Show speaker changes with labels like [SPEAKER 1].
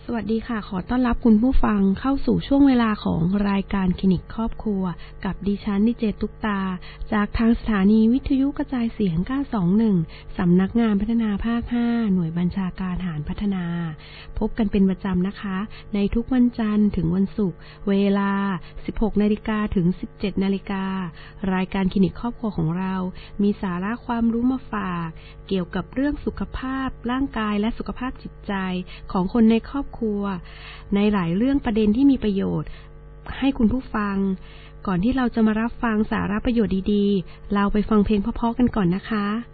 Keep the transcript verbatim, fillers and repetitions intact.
[SPEAKER 1] สวัสดีค่ะขอต้อนรับคุณผู้ฟังเข้าสู่ช่วงเวลาของรายการคลินิกครอบครัวกับดิฉันดิเจตุ๊กตาจากทางสถานีวิทยุกระจายเสียงเก้าสองหนึ่งสำนักงานพัฒนาภาคห้าหน่วยบัญชาการทหารพัฒนาพบกันเป็นประจำนะคะในทุกวันจันทร์ถึงวันศุกร์เวลา สิบหกนาฬิกา ถึง สิบเจ็ดนาฬิกา รายการคลินิกครอบครัวของเรามีสาระความรู้มาฝากเกี่ยวกับเรื่องสุขภาพร่างกายและสุขภาพจิตใจของคนในครอบครัวในหลายเรื่องประเด็นที่มีประโยชน์ให้คุณผู้ฟังก่อนที่เราจะมารับฟังสาระประโยชน์ดีๆเราไปฟังเพลงเพราะๆกันก่อนนะคะ